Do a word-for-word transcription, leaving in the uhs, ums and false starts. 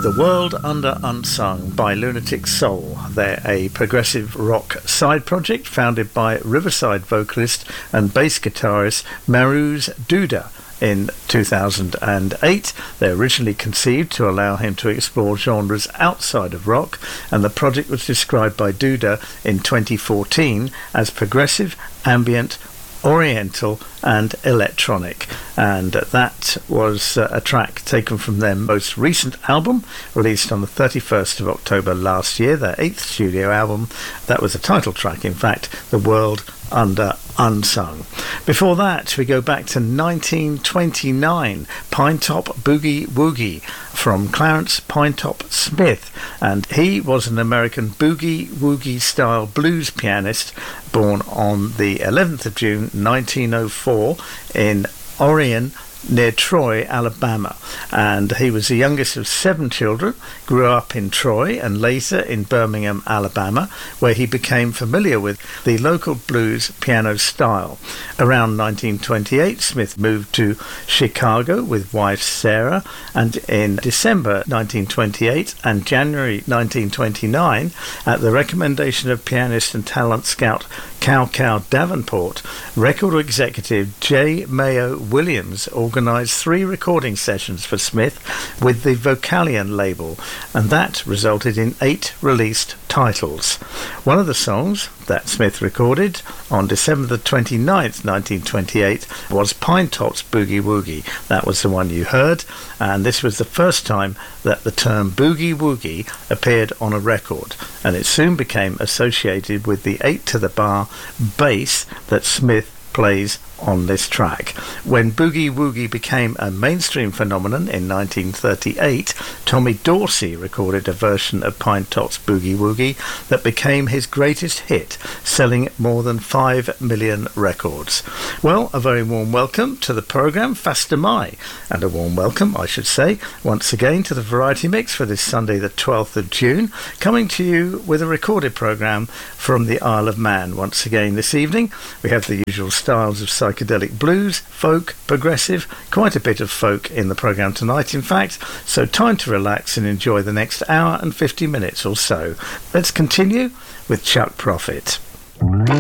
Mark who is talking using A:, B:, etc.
A: The World Under Unsung by Lunatic Soul. They're a progressive rock side project founded by Riverside vocalist and bass guitarist Maruz Duda in two thousand eight. They originally conceived to allow him to explore genres outside of rock, and the project was described by Duda in twenty fourteen as progressive, ambient, oriental and electronic, and that was uh, a track taken from their most recent album, released on the thirty-first of October last year, their eighth studio album. That was the title track, in fact, The World Under Unsung. Before that, we go back to nineteen twenty-nine, Pinetop Boogie Woogie from Clarence Pinetop Smith, and he was an American boogie woogie style blues pianist born on the eleventh of June nineteen oh four in Orion, near Troy, Alabama, and he was the youngest of seven children, grew up in Troy and later in Birmingham, Alabama, where he became familiar with the local blues piano style. Around nineteen twenty-eight, Smith moved to Chicago with wife Sarah, and in December nineteen twenty-eight and January nineteen twenty-nine, at the recommendation of pianist and talent scout Cow Cow Davenport, record executive J. Mayo Williams organised three recording sessions for Smith with the Vocalion label, and that resulted in eight released titles. One of the songs that Smith recorded on December the twenty-ninth, nineteen twenty-eight was Pinetop's Boogie Woogie. That was the one you heard, and this was the first time that the term Boogie Woogie appeared on a record, and it soon became associated with the eight to the bar bass that Smith plays on this track. When Boogie Woogie became a mainstream phenomenon in nineteen thirty-eight, Tommy Dorsey recorded a version of Pinetop's Boogie Woogie that became his greatest hit, selling more than five million records. Well, a very warm welcome to the programme Faster Mai, and a warm welcome, I should say, once again to the Variety Mix for this Sunday the twelfth of June, coming to you with a recorded programme from the Isle of Man. Once again this evening we have the usual styles of psychedelic blues, folk, progressive, quite a bit of folk in the programme tonight, in fact, so time to relax and enjoy the next hour and fifty minutes or so. Let's continue with Chuck Prophet.